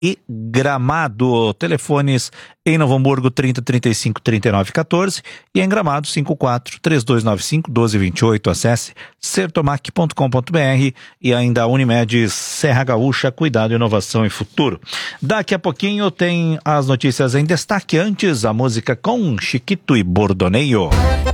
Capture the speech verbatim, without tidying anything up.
e Gramado. Telefones em Novo Hamburgo trinta, trinta e cinco, trinta e nove, quatorze e em Gramado cinquenta e quatro, trinta e dois noventa e cinco, doze vinte e oito. Acesse sertomac ponto com ponto br e ainda a Unimed Serra Gaúcha, cuidado, inovação e futuro. Daqui a pouquinho tem as notícias em destaque. Antes, a música com Chiquito e Bordoneio.